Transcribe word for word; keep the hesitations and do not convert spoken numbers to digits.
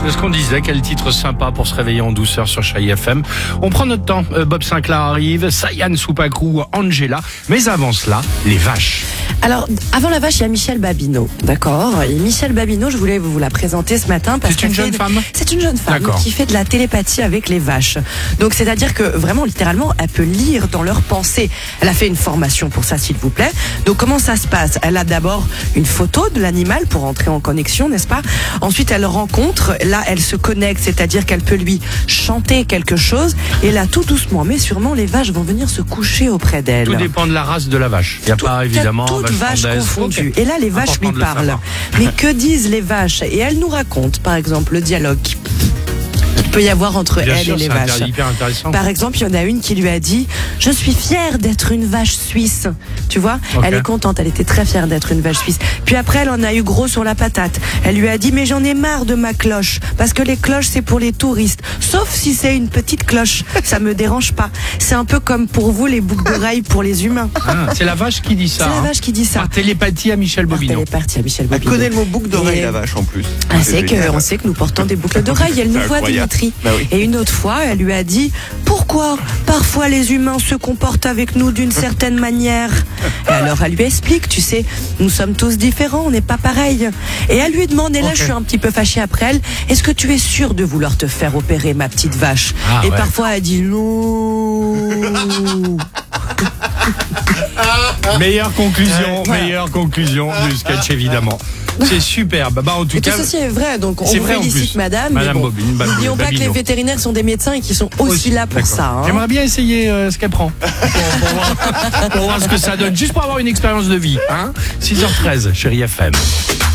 ce qu'on disait, quel titre sympa pour se réveiller en douceur sur Chérie F M. On prend notre temps, euh, Bob Sinclair arrive, Sayan Soupakou, Angela, mais avant cela, les vaches. Alors, avant la vache, il y a Michel Babineau, d'accord. Et Michel Babineau, je voulais vous la présenter ce matin parce C'est une qu'elle jeune fait- femme C'est une jeune femme D'accord. qui fait de la télépathie avec les vaches. Donc, c'est-à-dire que vraiment, littéralement, elle peut lire dans leurs pensées. Elle a fait une formation pour ça, s'il vous plaît. Donc, comment ça se passe? Elle a d'abord une photo de l'animal pour entrer en connexion, n'est-ce pas? Ensuite, elle le rencontre. Là, elle se connecte, c'est-à-dire qu'elle peut lui chanter quelque chose. Et là, tout doucement, mais sûrement, les vaches vont venir se coucher auprès d'elle. Tout dépend de la race de la vache. Il n'y a Tout- pas évidemment toutes vaches française. confondues. Ok. Et là, les vaches Important lui de le parlent. savoir. Mais que disent les vaches? Et elle nous raconte, par exemple, le dialogue qu'il peut y avoir entre Bien elle sûr, et les c'est vaches. intér- hyper intéressant. Par exemple, il y en a une qui lui a dit « Je suis fière d'être une vache suisse. » Tu vois, Ok. elle est contente, elle était très fière d'être une vache suisse. Puis après, elle en a eu gros sur la patate. Elle lui a dit « Mais j'en ai marre de ma cloche, parce que les cloches, c'est pour les touristes. Sauf si c'est une petite cloche, ça me dérange pas. C'est un peu comme pour vous, les boucles d'oreilles pour les humains. Ah, c'est la vache qui dit » ça. C'est la hein. vache qui dit ça. Par télépathie à Michel Elle Bobineau. est partie à Michel Elle Bobineau. connaît le mot boucle d'oreille, Et- la vache, en plus. Elle sait que, génial. on sait que nous portons des boucles d'oreilles. Elle nous C'est voit, incroyable. Dimitri. Bah oui. Et une autre fois, elle lui a dit « Pourquoi parfois les humains se comportent avec nous d'une certaine manière ?» Et alors elle lui explique, tu sais, nous sommes tous différents, on n'est pas pareils. Et elle lui demande, et là Ok. je suis un petit peu fâchée après elle, « Est-ce que tu es sûre de vouloir te faire opérer, ma petite vache ?» Ah, Et ouais. parfois elle dit « Non !» Meilleure conclusion, Voilà. meilleure conclusion du sketch évidemment. C'est superbe. Bah en tout Et tout cas, ceci est vrai, donc on c'est vous vrai en félicite plus. madame. Madame mais bon, Bobine, Bab- n'oublions pas que les Babineau. vétérinaires sont des médecins et qui sont aussi, là pour D'accord. ça. hein. J'aimerais bien essayer euh, ce qu'elle prend pour, pour voir, pour voir ce que ça donne, juste pour avoir une expérience de vie. Hein. six heures treize, Chérie F M.